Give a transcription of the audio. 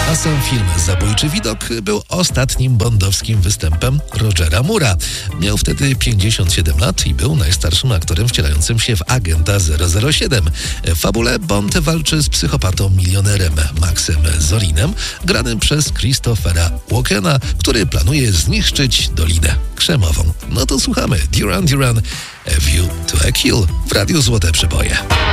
A sam film Zabójczy widok był ostatnim bondowskim występem Rogera Moore'a. Miał wtedy 57 lat i był najstarszym aktorem wcielającym się w agenta 007. W fabule Bond walczy z psychopatą milionerem Maxem Zorinem, granym przez Christophera Walkena, który planuje zniszczyć Dolinę Krzemową. No to słuchamy Duran Duran, A View to a Kill w Radiu Złote Przeboje.